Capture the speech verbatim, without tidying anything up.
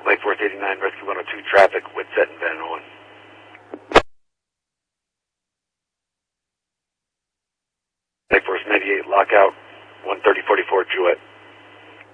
Lake Forest eighty-nine, Rescue one oh two, traffic, Whitsett and Van Owen. Lake Forest ninety-eight, lockout, one thirty forty-four, Jewett.